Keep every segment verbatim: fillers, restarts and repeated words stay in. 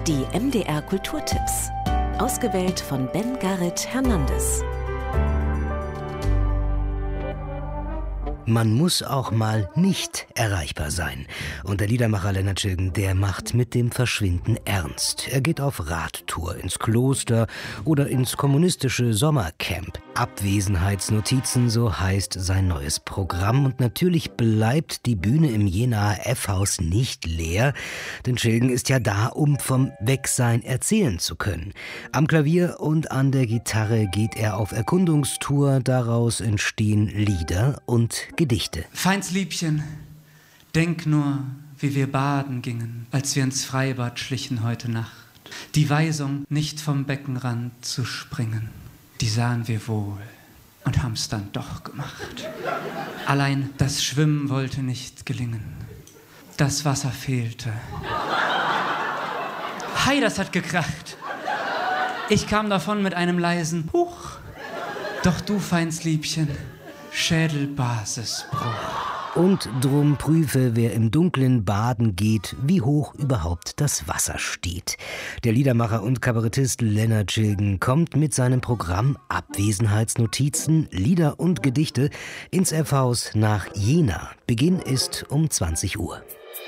Die M D R Kulturtipps. Ausgewählt von Ben Garrett Hernandez. Man muss auch mal nicht erreichbar sein. Und der Liedermacher Leonard Chilgen, der macht mit dem Verschwinden ernst. Er geht auf Radtour ins Kloster oder ins kommunistische Sommercamp. Abwesenheitsnotizen, so heißt sein neues Programm. Und natürlich bleibt die Bühne im Jenaer F-Haus nicht leer, denn Chilgen ist ja da, um vom Wegsein erzählen zu können. Am Klavier und an der Gitarre geht er auf Erkundungstour, daraus entstehen Lieder und Gedichte. Feins Liebchen, denk nur, wie wir baden gingen, als wir ins Freibad schlichen heute Nacht. Die Weisung, nicht vom Beckenrand zu springen, die sahen wir wohl und haben's dann doch gemacht. Allein das Schwimmen wollte nicht gelingen. Das Wasser fehlte. Hei, das hat gekracht. Ich kam davon mit einem leisen Huch. Doch du, feins Liebchen, Schädelbasisbruch. Und drum prüfe, wer im Dunklen baden geht, wie hoch überhaupt das Wasser steht. Der Liedermacher und Kabarettist Leonard Chilgen kommt mit seinem Programm Abwesenheitsnotizen, Lieder und Gedichte ins F-Haus nach Jena. Beginn ist um zwanzig Uhr.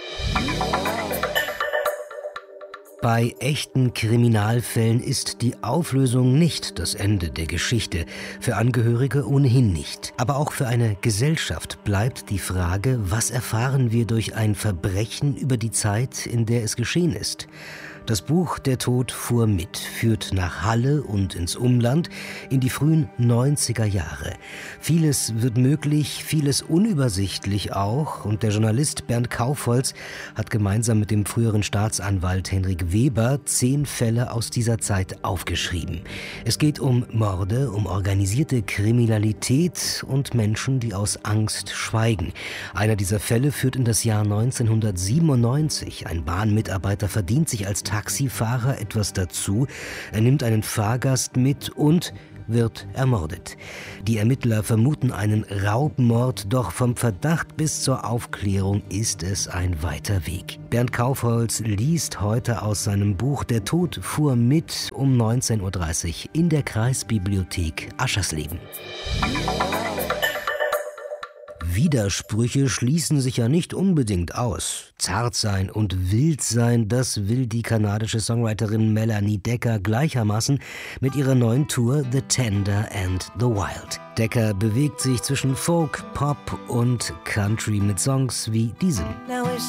Bei echten Kriminalfällen ist die Auflösung nicht das Ende der Geschichte, für Angehörige ohnehin nicht. Aber auch für eine Gesellschaft bleibt die Frage, was erfahren wir durch ein Verbrechen über die Zeit, in der es geschehen ist. Das Buch Der Tod fuhr mit führt nach Halle und ins Umland in die frühen neunziger Jahre. Vieles wird möglich, vieles unübersichtlich auch. Und der Journalist Bernd Kaufholz hat gemeinsam mit dem früheren Staatsanwalt Henrik Weber zehn Fälle aus dieser Zeit aufgeschrieben. Es geht um Morde, um organisierte Kriminalität und Menschen, die aus Angst schweigen. Einer dieser Fälle führt in das Jahr neunzehnhundertsiebenundneunzig. Ein Bahnmitarbeiter verdient sich als Taxifahrer etwas dazu, er nimmt einen Fahrgast mit und wird ermordet. Die Ermittler vermuten einen Raubmord, doch vom Verdacht bis zur Aufklärung ist es ein weiter Weg. Bernd Kaufholz liest heute aus seinem Buch Der Tod fuhr mit um neunzehn Uhr dreißig in der Kreisbibliothek Aschersleben. Widersprüche schließen sich ja nicht unbedingt aus. Zart sein und wild sein, das will die kanadische Songwriterin Melanie Decker gleichermaßen mit ihrer neuen Tour The Tender and the Wild. Decker bewegt sich zwischen Folk, Pop und Country mit Songs wie diesem. Now